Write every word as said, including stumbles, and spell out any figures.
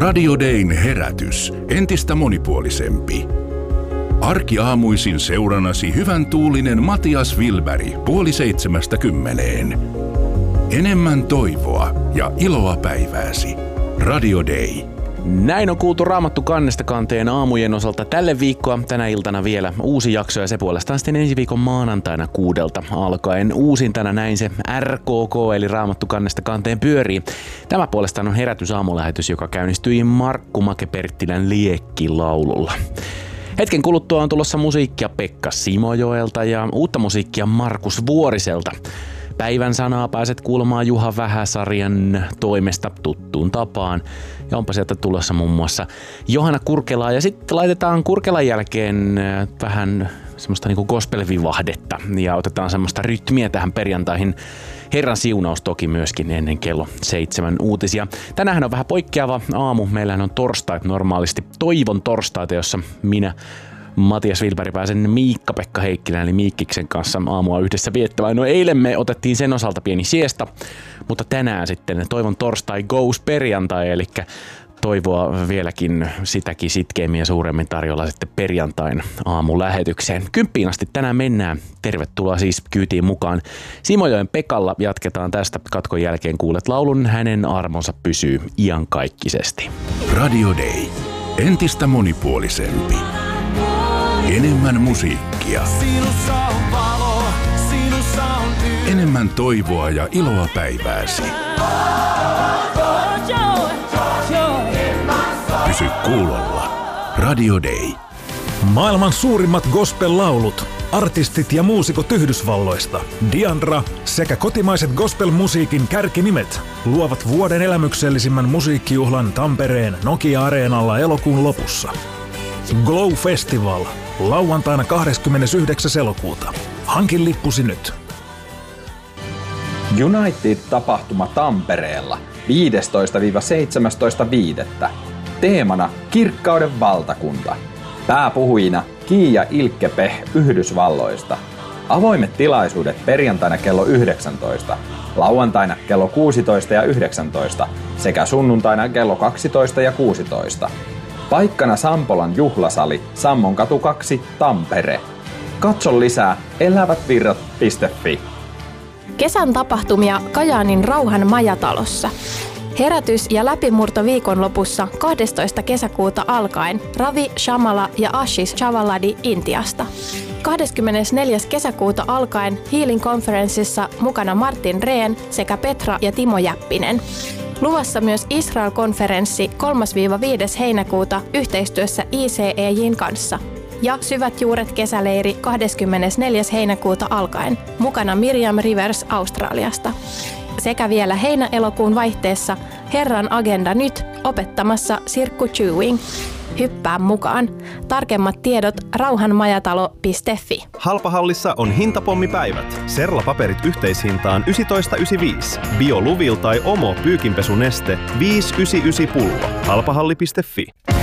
Radio Dayn herätys. Entistä monipuolisempi. Arkiaamuisin seuranasi hyvän tuulinen Matias Wilberg puoli seitsemästä kymmeneen. Enemmän toivoa ja iloa päivääsi. Radio Day. Näin on kuultu Raamattu kannesta kanteen aamujen osalta tälle viikkoa. Tänä iltana vielä uusi jakso ja se puolestaan sitten ensi viikon maanantaina kuudelta alkaen. Uusintana näin se R K K eli Raamattu kannesta kanteen pyörii. Tämä puolestaan on herätysaamulähetys, joka käynnistyi Markku Make-Perttilän liekkilaululla. Hetken kuluttua on tulossa musiikkia Pekka Simojoelta ja uutta musiikkia Markus Vuoriselta. Päivän sanaa pääset kuulemaan Juha Vähäsarjan toimesta tuttuun tapaan. Ja onpa sieltä tulossa muun muassa Johanna Kurkelaa. Ja sitten laitetaan Kurkelan jälkeen vähän semmoista niinku gospel-vivahdetta. Ja otetaan semmoista rytmiä tähän perjantaihin. Herran siunaus toki myöskin ennen kello seitsemän uutisia. Tänään on vähän poikkeava aamu. Meillähän on torstait normaalisti. Toivon torstaita, jossa minä Matias Wilberg pääsen Miikka-Pekka Heikkilän eli Miikkiksen kanssa aamua yhdessä viettämään. No eilen me otettiin sen osalta pieni siesta, mutta tänään sitten toivon torstai goes perjantai, eli toivoa vieläkin sitäkin sitkeämmin ja suuremmin tarjolla sitten perjantain aamulähetykseen. Kymppiin asti tänään mennään. Tervetuloa siis kyytiin mukaan. Simojoen Pekalla jatketaan tästä katkon jälkeen. Kuulet laulun Hänen armonsa pysyy iankaikkisesti. Radio Day. Entistä monipuolisempi. Enemmän musiikkia. Enemmän toivoa ja iloa päivääsi. Pysy kuulolla. Radio Day. Maailman suurimmat gospel-laulut, artistit ja muusikot Yhdysvalloista, Diandra sekä kotimaiset gospel-musiikin kärkinimet luovat vuoden elämyksellisimmän musiikkijuhlan Tampereen Nokia-areenalla elokuun lopussa. Glow Festival. Lauantaina kahdeskymmenesyhdeksäs elokuuta. Hankin lippusi nyt. United-tapahtuma Tampereella viidestoista seitsemästoista viidettä Teemana Kirkkauden valtakunta. Pääpuhujina Kiia Ilkkepeh Yhdysvalloista. Avoimet tilaisuudet perjantaina kello yhdeksäntoista, lauantaina kello kuusitoista ja yhdeksäntoista sekä sunnuntaina kello kaksitoista ja kuusitoista. Paikkana Sampolan juhlasali, Sammonkatu kaksi, Tampere. Katso lisää elävätvirrat piste fi. Kesän tapahtumia Kajaanin Rauhan majatalossa. Herätys- ja läpimurto viikonlopussa kahdestoista kesäkuuta alkaen Ravi Shamala ja Ashish Chavaladi Intiasta. kahdeskymmenesneljäs kesäkuuta alkaen Healing Conferenceissa mukana Martin Rehn sekä Petra ja Timo Jäppinen. Luvassa myös Israel-konferenssi kolmas viides heinäkuuta yhteistyössä I C E J:n kanssa. Ja Syvät juuret kesäleiri kahdeskymmenesneljäs heinäkuuta alkaen. Mukana Miriam Rivers Australiasta. Sekä vielä heinä-elokuun vaihteessa Herran agenda nyt opettamassa Sirkku Chewing. Hyppää mukaan. Tarkemmat tiedot rauhanmajatalo piste fi. Halpahallissa on hintapommipäivät. Serlapaperit yhteishintaan yksitoista yhdeksänkymmentäviisi. Bioluvil tai Omo pyykinpesuneste viisi yhdeksänkymmentäyhdeksän pullo. Halpahalli piste fi.